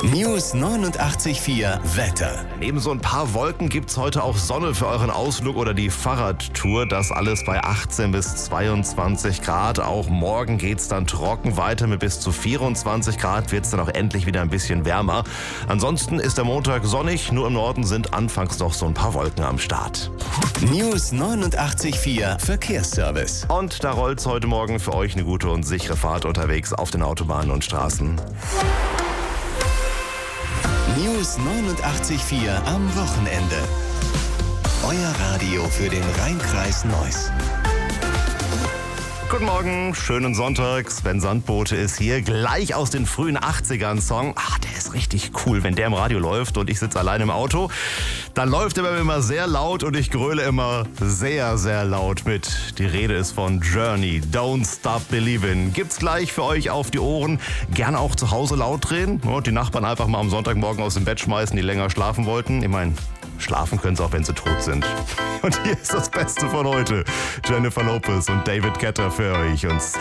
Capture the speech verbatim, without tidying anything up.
News neunundachtzig Komma vier Wetter. Neben so ein paar Wolken gibt's heute auch Sonne für euren Ausflug oder die Fahrradtour. Das alles bei achtzehn bis zweiundzwanzig Grad. Auch morgen geht's dann trocken weiter. Mit bis zu vierundzwanzig Grad wird's dann auch endlich wieder ein bisschen wärmer. Ansonsten ist der Montag sonnig. Nur im Norden sind anfangs noch so ein paar Wolken am Start. News neunundachtzig Komma vier Verkehrsservice. Und da rollt's heute Morgen für euch eine gute und sichere Fahrt unterwegs auf den Autobahnen und Straßen. News neunundachtzig Komma vier am Wochenende. Euer Radio für den Rhein-Kreis Neuss. Guten Morgen, schönen Sonntag. Sven Sandbote ist hier, gleich aus den frühen achtzigern Song. Ach, der ist richtig cool, wenn der im Radio läuft und ich sitze allein im Auto. Dann läuft er bei mir immer sehr laut und ich gröle immer sehr, sehr laut mit. Die Rede ist von Journey, Don't Stop Believin'. Gibt's gleich für euch auf die Ohren. Gerne auch zu Hause laut drehen und die Nachbarn einfach mal am Sonntagmorgen aus dem Bett schmeißen, die länger schlafen wollten. Ich meine, schlafen können sie auch, wenn sie tot sind. Und hier ist das Beste von heute. Jennifer Lopez und David Guetta für euch. Und